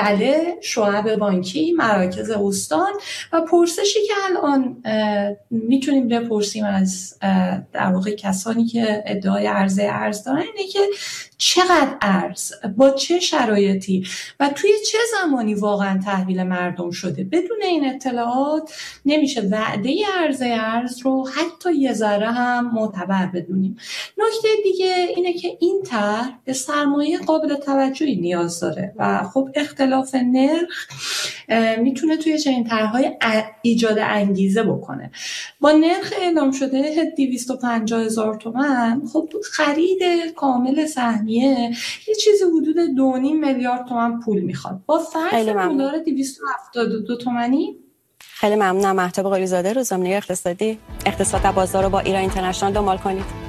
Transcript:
بله، شعب بانکی، مراکز استان و پرسشی که الان میتونیم بپرسیم از در واقع کسانی که ادعای عرضه ارز دارن اینه که چقدر ارز، با چه شرایطی و توی چه زمانی واقعا تحویل مردم شده. بدون این اطلاعات نمیشه وعده عرضه ارز رو حتی یه ذره هم معتبر بدونیم. نکته دیگه اینه که این طرح به سرمایه قابل توجهی نیاز داره و خب اختلاف نرخ میتونه توی چنین طرح‌های ایجاد انگیزه بکنه. با نرخ اعلام شده 250,000 تومان، خب خرید کامل سهمیه یه چیزی حدود 2.5 میلیارد تومان پول میخواد. با فرض دلار 272 تومانی. خیلی ممنونم. مهتاب قالیزاده، روزنامه‌نگار اقتصادی. اقتصاد و بازار رو با ایران اینترنشنال دنبال کنید.